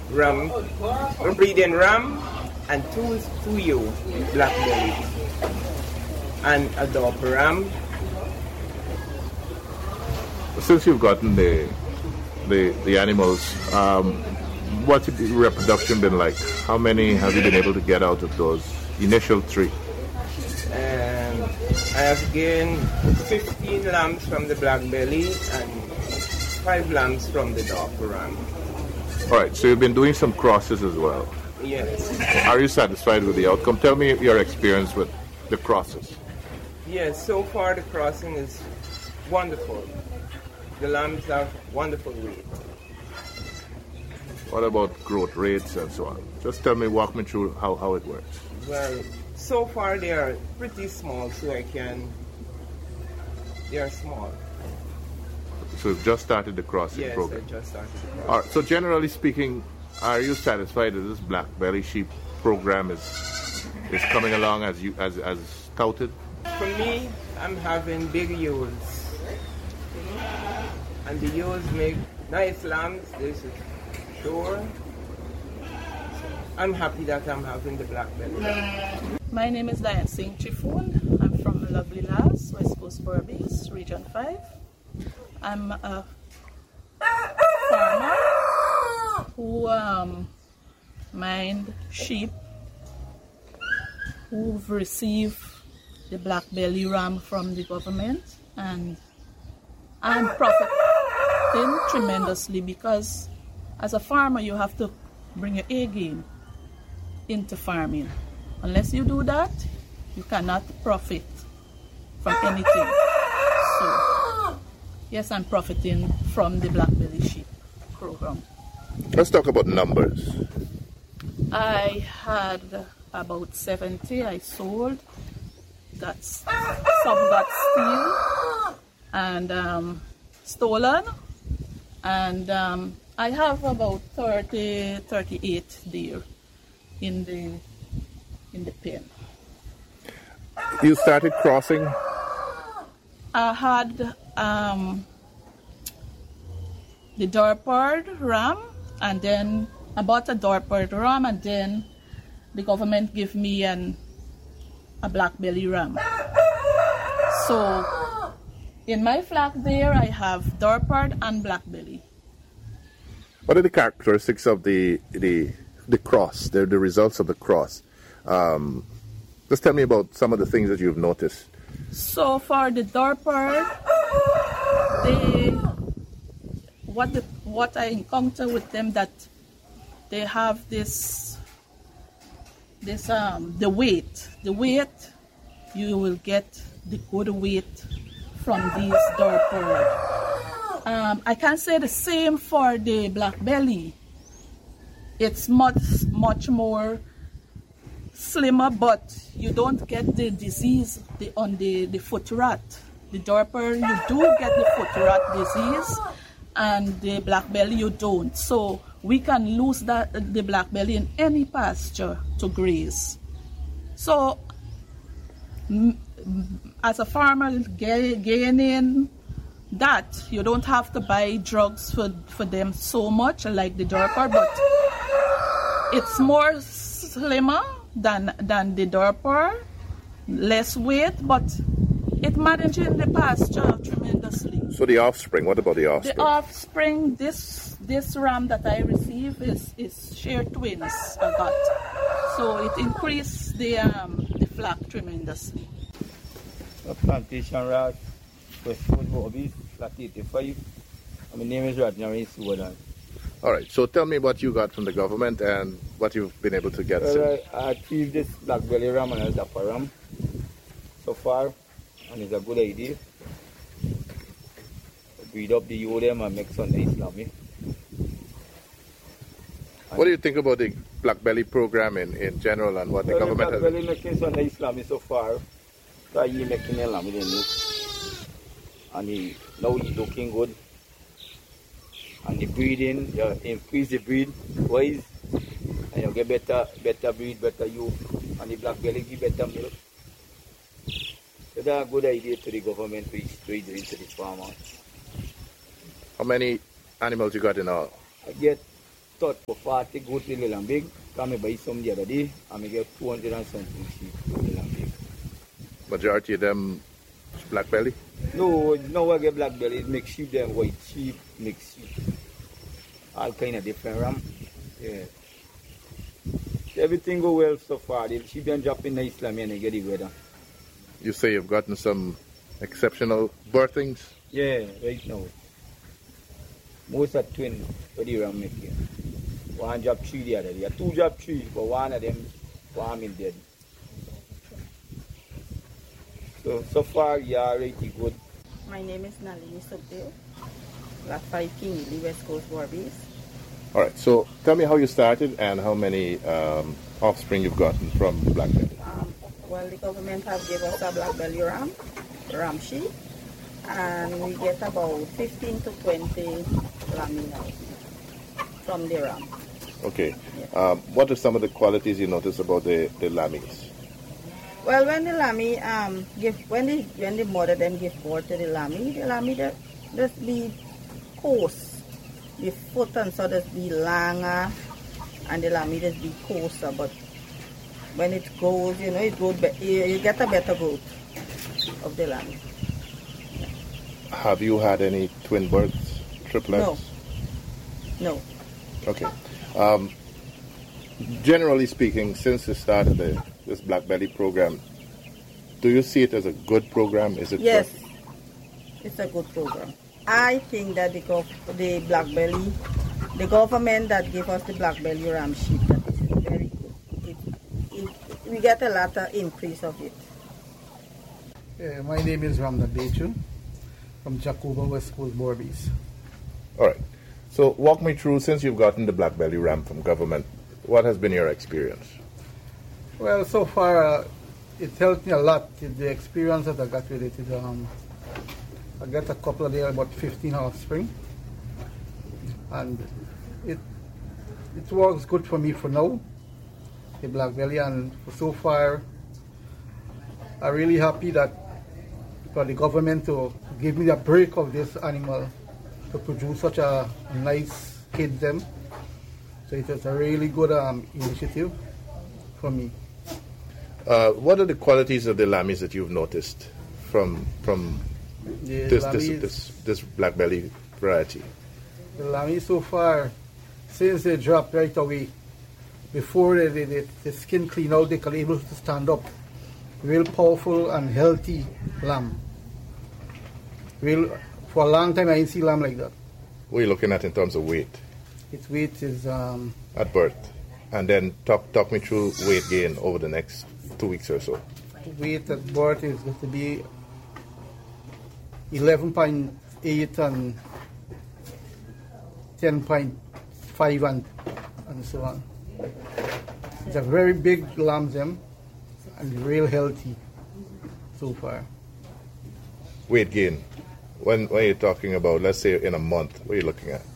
ram, we're breeding ram and two ewe black bellies and a Dorper ram. Since you've gotten the animals, what's the reproduction been like? How many have you been able to get out of those initial 3? I have gained 15 lambs from the black belly and 5 lambs from the Dorper ram. All right, so you've been doing some crosses as well. Yes. Are you satisfied with the outcome? Tell me your experience with the crosses. Yes, so far the crossing is wonderful. The lambs have wonderful weight. What about growth rates and so on? Just walk me through how it works. Well, so far they are pretty small, they are small. So you've just started the crossing program? Yes, I just started the crossing. All right, so generally speaking, are you satisfied that this black belly sheep program is coming along as touted? For me, I'm having big ewes. And the ewes make nice lambs, this is sure. I'm happy that I'm having the black belly. My name is Diane Singh Chifoon. I'm from Lovely Lass, West Coast Berbice, Region 5. I'm a farmer who mind sheep who've received the black belly ram from the government, and I'm profiting tremendously because as a farmer you have to bring your A game into farming. Unless you do that, you cannot profit from anything. So yes, I'm profiting from the black belly sheep program. Let's talk about numbers. I had about 70 I sold. Some got steal and stolen, and I have about 38 there in the pen. You started crossing? I had the Dorper ram, and then I bought a Dorper ram, and then the government gave me a black belly ram. So in my flock there I have Dorper and black belly. What are the characteristics of the cross, the results of the cross? Just tell me about some of the things that you've noticed. So for the Dorper, what I encounter with them, that they have the weight you will get the good weight from these Dorper. I can say the same for the black belly. It's much more slimmer, but you don't get the disease on the foot rot. The Dorper, you do get the foot rot disease, and the black belly you don't. So we can lose the black belly in any pasture to graze. So as a farmer gaining that, you don't have to buy drugs for them so much like the Dorper, but it's more slimmer than the Dorper, less weight, but it manages the pasture tremendously. So the offspring, what about the offspring? The offspring, this ram that I receive is shared twins I got. So it increased the flock tremendously. A plantation rat, Westwood Berbice, flat 85. My name is Rodney Sudan. All right, so tell me what you got from the government and what you've been able to get. Well, I achieved this black belly ram and a Dorper ram so far, and it's a good idea. Breed up the ewe them and make some nice lamb. What do you think about the black belly program in general and what the government has? The black belly making some nice lamb so far. So he making a lamb in the and now he's looking good. And the breeding, you increase the breed wise, and you get better breed, better ewe, and the black belly give better milk. So that's a good idea to the government to trade into the farmers. How many animals you got in all? I get start for 40 goat in the lamb big. Come buy some the other day, and I get 200 and something sheep in the lamb big. Majority of them black belly? No, I get black belly. It makes sheep them white sheep, mix sheep. All kind of different ram. Yeah. Everything go well so far. The sheep been dropping nice lamb and they get the weather. You say you've gotten some exceptional birthings? Yeah, right now. Most are twin for the ram make here. One drop 3 the other day. 2 drop 3, but one of them farming dead. So far, yeah, really good. My name is Nalini Subdale, Black 5 King, West Coast Barbies. All right, so tell me how you started and how many offspring you've gotten from the black belly. Well, the government have given us a black belly ram sheep, and we get about 15 to 20 lamb now from the ram. Okay. Yeah. What are some of the qualities you notice about the lammies? Well, when the lammy when the mother them give birth to the lammy just be coarse. The foot and so just be longer, and the lammy just be coarser. But when it goes, you get a better growth of the lammy. Have you had any twin births, triplets? No. Okay. Generally speaking, since the start of this Black Belly program, do you see it as a good program? Is it? Yes, it's a good program. I think that the Black Belly, the government that gave us the Black Belly ram sheep, that is very good. We get a lot of increase of it. My name is Ramna Bechu from Jacoba, West Coast Barbies. All right. So walk me through, since you've gotten the Black Belly ram from government, what has been your experience? Well, so far it helped me a lot. The experience that I got with it is I got a couple of days, about 15 offspring, and it works good for me for now, the Black Belly, and so far I'm really happy that for the government to give me a break of this animal to produce such a nice kid them. So it was a really good initiative for me. What are the qualities of the lammies that you've noticed from this Black Belly variety? The lammies so far, since they dropped right away, before the skin clean out, they can be able to stand up. Real powerful and healthy lamb. For a long time I didn't see lamb like that. What are you looking at in terms of weight? Its weight is... at birth. And then talk me through weight gain over the next 2 weeks or so. Weight at birth is going to be 11.8 and 10.5 and so on. It's a very big lamb them and real healthy so far. Weight gain. When you're talking about, let's say in a month, what are you looking at?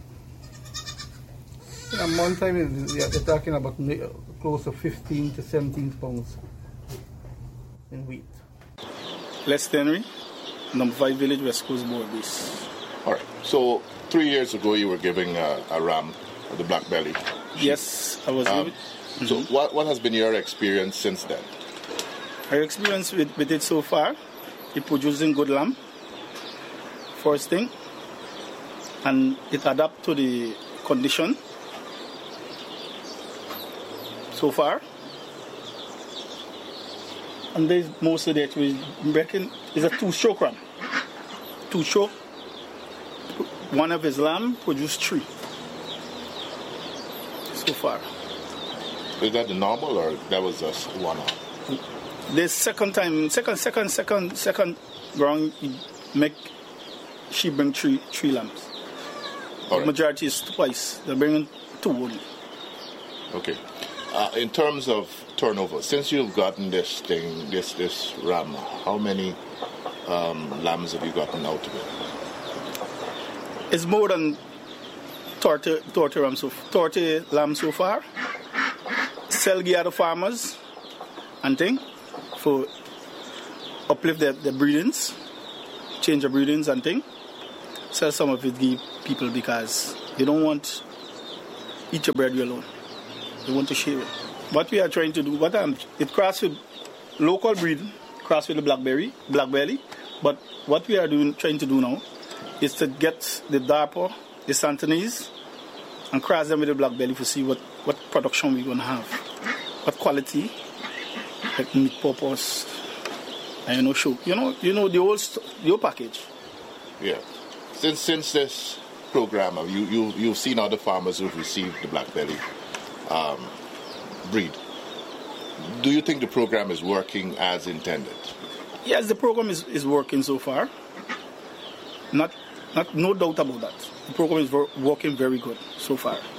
In a month time, they're talking about close to 15 to 17 pounds in weight. Les Henry, number 5 Village, West Coast Barbies. All right. So 3 years ago, you were giving a ram, the Black Belly. Yes, I was giving. So what has been your experience since then? Our experience with it so far, it producing good lamb, first thing, and it adapt to the condition so far. And there's most of that we reckon is a 2-stroke ram. 2-stroke. One of his lamb produced 3 so far. Is that the normal, or that was just one-off? The second round, she bring 3 lambs. All The right. majority is twice. They're bringing 2 only. Okay. In terms of turnover, since you've gotten this ram, how many lambs have you gotten out of it? It's more than 30 lambs so far. Sell the other farmers and thing for uplift their breedings, change the breedings and thing. Sell some of it give people because they don't want eat your bread alone. They want to share it. What we are trying to do, it cross with local breed, cross with the black belly. But what we are trying to do now is to get the Darper, the Santanese, and cross them with the black belly to see what production we're going to have, what quality, like meat purpose, and show. You know the whole package. Yeah. Since this program, you've seen other farmers who've received the black belly breed. Do you think the program is working as intended? Yes, the program is working so far. No doubt about that. The program is working very good so far.